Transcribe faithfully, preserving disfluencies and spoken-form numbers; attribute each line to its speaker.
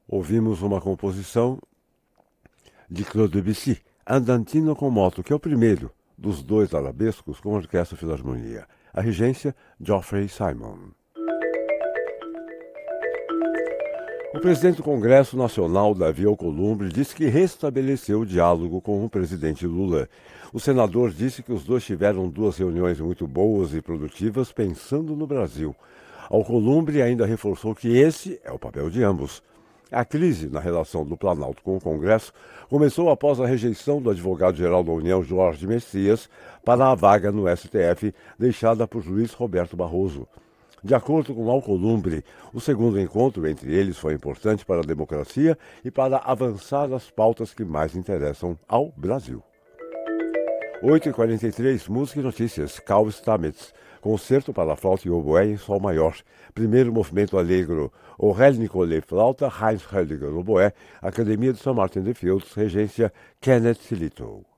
Speaker 1: Ouvimos uma composição de Claude Debussy, Andantino com Moto, que é o primeiro dos dois arabescos com Orquestra Filarmonia. A regência, Geoffrey Simon. O presidente do Congresso Nacional, Davi Alcolumbre, disse que restabeleceu o diálogo com o presidente Lula. O senador disse que os dois tiveram duas reuniões muito boas e produtivas pensando no Brasil. Alcolumbre ainda reforçou que esse é o papel de ambos. A crise na relação do Planalto com o Congresso começou após a rejeição do advogado-geral da União, Jorge Messias, para a vaga no S T F deixada por Luiz Roberto Barroso. De acordo com Alcolumbre, o segundo encontro entre eles foi importante para a democracia e para avançar as pautas que mais interessam ao Brasil. oito e quarenta e três, Música e Notícias, Carl Stamets, Concerto para Flauta e Oboé em Sol Maior, primeiro movimento alegro, Aurélie Nicolet, flauta, Heinz Hölliger, oboé, Academia de Saint Martin de Fields, regência, Kenneth Silito.